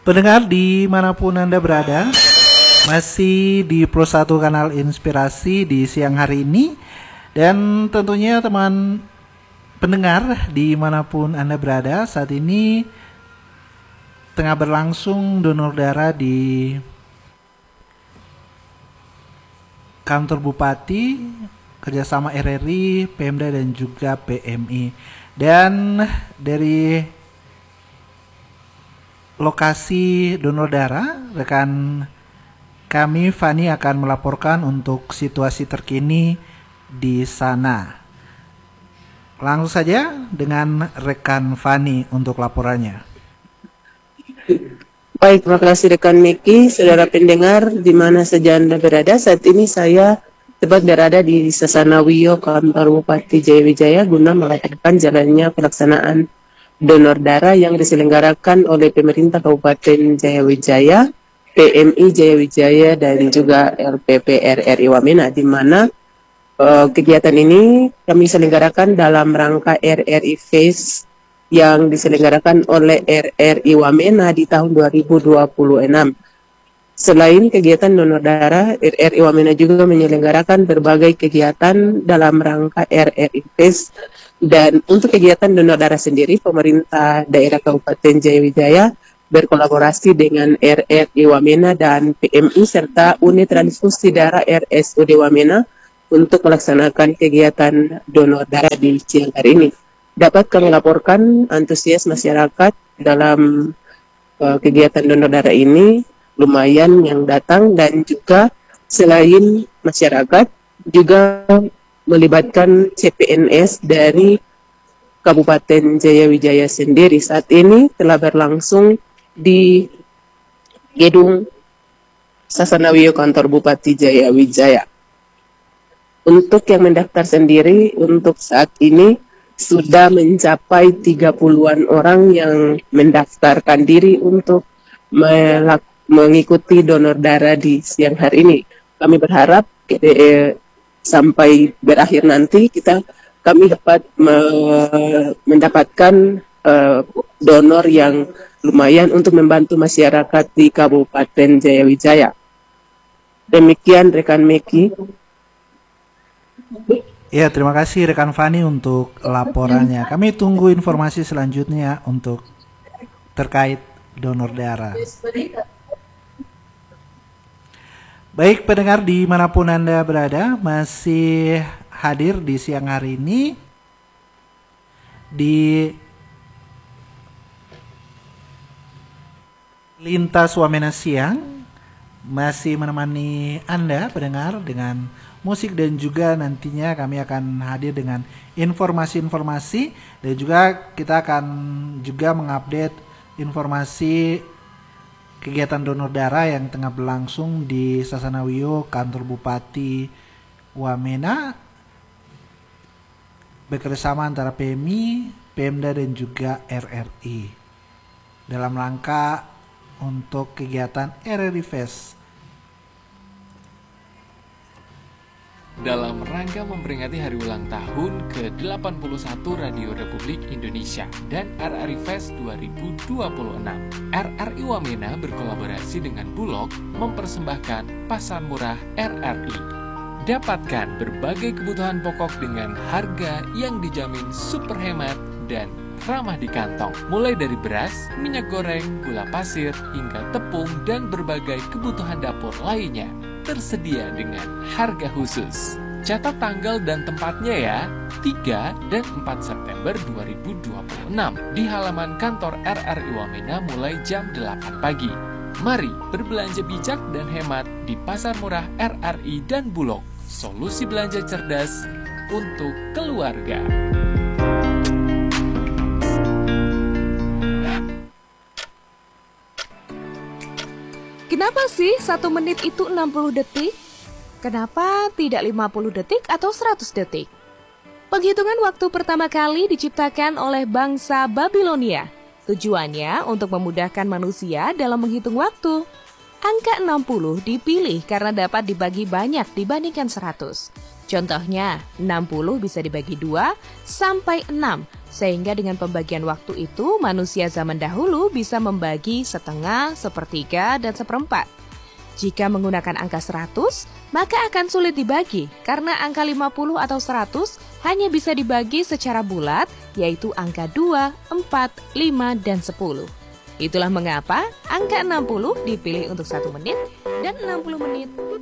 Pendengar dimanapun Anda berada, masih di Pro 1 Kanal Inspirasi di siang hari ini. Dan tentunya teman pendengar dimanapun Anda berada, saat ini tengah berlangsung donor darah di kantor Bupati, kerjasama RRI, Pemda dan juga PMI. Dan dari lokasi donor darah, rekan kami Fani akan melaporkan untuk situasi terkini di sana. Langsung saja dengan rekan Fani untuk laporannya. Baik, terima kasih rekan Miki, saudara pendengar di mana saja Anda berada. Saat ini saya tepat berada di Sasanawiyo, kantor Bupati Jayawijaya guna melakukan jalannya pelaksanaan donor darah yang diselenggarakan oleh pemerintah Kabupaten Jayawijaya, PMI Jayawijaya dan juga LPP RRI Wamena, di mana kegiatan ini kami selenggarakan dalam rangka RRI Fest yang diselenggarakan oleh RRI Wamena di tahun 2026. Selain kegiatan donor darah, RRI Wamena juga menyelenggarakan berbagai kegiatan dalam rangka RRI Fest. Dan untuk kegiatan donor darah sendiri, pemerintah daerah Kabupaten Jayawijaya berkolaborasi dengan RRI Wamena dan PMI serta Unit Transfusi Darah RSUD Wamena untuk melaksanakan kegiatan donor darah di siang hari ini. Dapat kami laporkan antusias masyarakat dalam kegiatan donor darah ini lumayan yang datang, dan juga selain masyarakat juga melibatkan CPNS dari Kabupaten Jayawijaya sendiri. Saat ini telah berlangsung di gedung Sasanawiyo kantor Bupati Jayawijaya. Untuk yang mendaftar sendiri, untuk saat ini sudah mencapai 30-an orang yang mendaftarkan diri untuk mengikuti donor darah di siang hari ini. Kami berharap sampai berakhir nanti kami dapat mendapatkan donor yang lumayan untuk membantu masyarakat di Kabupaten Jayawijaya. Demikian rekan Meki. Ya, terima kasih rekan Fani untuk laporannya. Kami tunggu informasi selanjutnya untuk terkait donor darah. Baik pendengar dimanapun Anda berada, masih hadir di siang hari ini di Lintas Wamena Siang, masih menemani Anda pendengar dengan musik, dan juga nantinya kami akan hadir dengan informasi-informasi, dan juga kita akan juga mengupdate informasi kegiatan donor darah yang tengah berlangsung di Sasanawiyo kantor Bupati Wamena bekerjasama antara PMI, Pemda dan juga RRI dalam rangka untuk kegiatan RRI Fest. Dalam rangka memperingati hari ulang tahun ke-81 Radio Republik Indonesia dan RRI Fest 2026, RRI Wamena berkolaborasi dengan Bulog mempersembahkan Pasar Murah RRI. Dapatkan berbagai kebutuhan pokok dengan harga yang dijamin super hemat dan ramah di kantong, mulai dari beras, minyak goreng, gula pasir, hingga tepung dan berbagai kebutuhan dapur lainnya tersedia dengan harga khusus. Catat tanggal dan tempatnya ya, 3 dan 4 September 2026 di halaman kantor RRI Wamena mulai jam 8 pagi. Mari berbelanja bijak dan hemat di Pasar Murah RRI dan Bulog. Solusi belanja cerdas untuk keluarga. Kenapa sih 1 menit itu 60 detik? Kenapa tidak 50 detik atau 100 detik? Penghitungan waktu pertama kali diciptakan oleh bangsa Babilonia. Tujuannya untuk memudahkan manusia dalam menghitung waktu. Angka 60 dipilih karena dapat dibagi banyak dibandingkan 100. Contohnya, 60 bisa dibagi 2 sampai 6 Sehingga dengan pembagian waktu itu, manusia zaman dahulu bisa membagi setengah, sepertiga, dan seperempat. Jika menggunakan angka 100, maka akan sulit dibagi karena angka 50 atau 100 hanya bisa dibagi secara bulat, yaitu angka 2, 4, 5, dan 10. Itulah mengapa angka 60 dipilih untuk 1 menit dan 60 menit